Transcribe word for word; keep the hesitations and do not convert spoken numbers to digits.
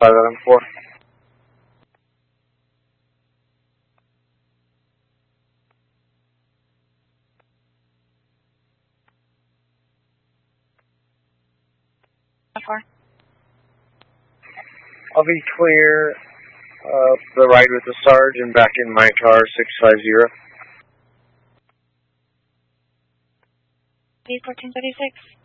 five eleven four. How far? I'll be clear of the ride with the Sarge and back in my car, six five zero. B fourteen thirty-six.